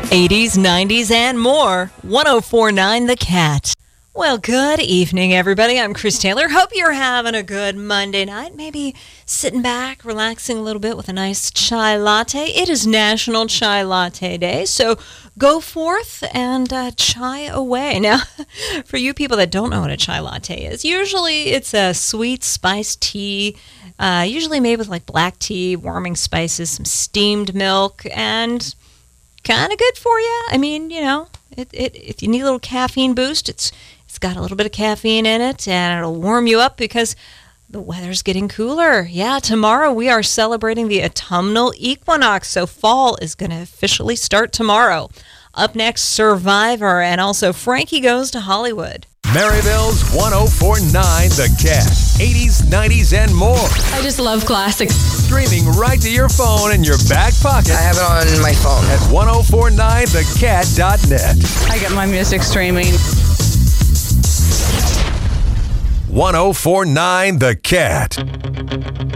80s, 90s, and more. 104.9 The Cat. Well, good evening, everybody. I'm Chris Taylor. Hope you're having a good Monday night. Maybe sitting back, relaxing a little bit with a nice chai latte. It is National Chai Latte Day, so go forth and chai away. Now, for you people that don't know what a chai latte is, usually it's a sweet spiced tea, usually made with like black tea, warming spices, some steamed milk, and kind of good for you. I mean, you know, if you need a little caffeine boost, it's got a little bit of caffeine in it, and it'll warm you up because the weather's getting cooler. Yeah, tomorrow we are celebrating the autumnal equinox, so fall is going to officially start tomorrow. Up next, Survivor, and also Frankie Goes to Hollywood. Maryville's 104.9 The Cat. 80s, 90s, and more. I just love classics. Streaming right to your phone in your back pocket. I have it on my phone. At 1049thecat.net. I get my music streaming. 104.9 The Cat.